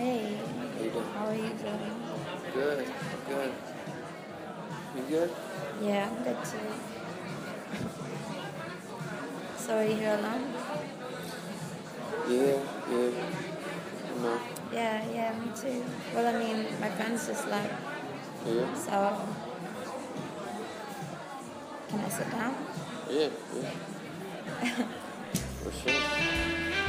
Hey, How you doing? how are you doing? Good, good. You good? Yeah, I'm good too. So are you here alone? Yeah, yeah. No. Yeah, me too. Well, I mean, my friends just left, Yeah, so can I sit down? yeah, yeah. For sure.